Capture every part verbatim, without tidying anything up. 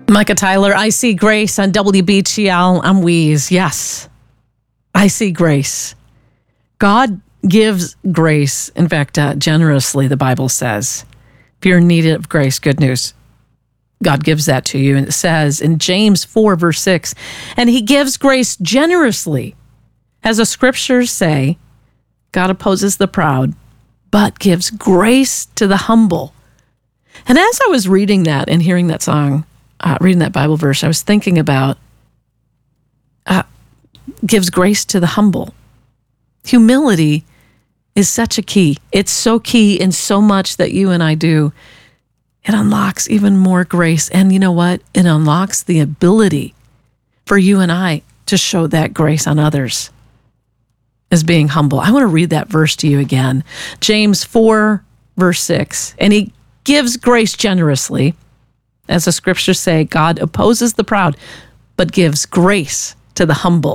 Micah Tyler, I See Grace on W B G L. I'm Wheeze. Yes, I see grace. God gives grace, in fact, uh, generously, the Bible says. If you're in need of grace, good news. God gives that to you. And it says in James four, verse six, and he gives grace generously. As the scriptures say, God opposes the proud, but gives grace to the humble. And as I was reading that and hearing that song, uh, reading that Bible verse, I was thinking about uh, gives grace to the humble. Humility is such a key. It's so key in so much that you and I do. It unlocks even more grace. And you know what? It unlocks the ability for you and I to show that grace on others as being humble. I want to read that verse to you again. James four, verse six. And he gives grace generously. As the scriptures say, God opposes the proud, but gives grace to the humble.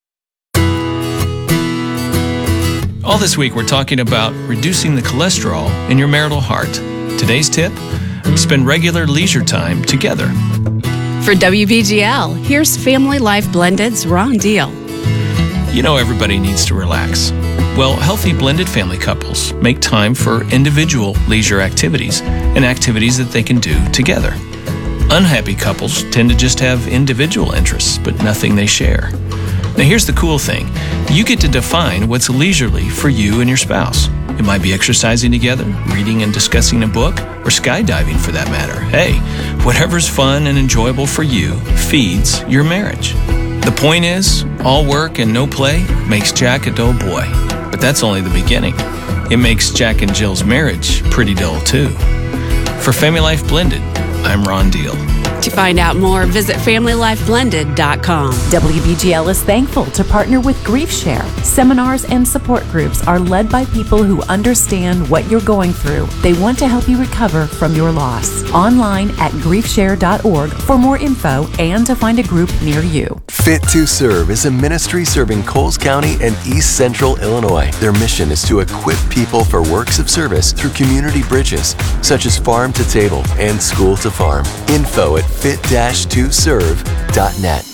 All this week, we're talking about reducing the cholesterol in your marital heart. Today's tip, spend regular leisure time together. For W B G L, here's Family Life Blended's Ron Deal. You know everybody needs to relax. Well, healthy blended family couples make time for individual leisure activities and activities that they can do together. Unhappy couples tend to just have individual interests, but nothing they share. Now here's the cool thing. You get to define what's leisurely for you and your spouse. It might be exercising together, reading and discussing a book, or skydiving for that matter. Hey, whatever's fun and enjoyable for you feeds your marriage. The point is, all work and no play makes Jack a dull boy. But that's only the beginning. It makes Jack and Jill's marriage pretty dull too. For Family Life Blended, I'm Ron Deal. To find out more, visit family life blended dot com. W B G L is thankful to partner with GriefShare. Seminars and support groups are led by people who understand what you're going through. They want to help you recover from your loss. Online at grief share dot org for more info and to find a group near you. Fit to Serve is a ministry serving Coles County and East Central Illinois. Their mission is to equip people for works of service through community bridges, such as farm to table and school to farm. Info at fit dash to serve dot net.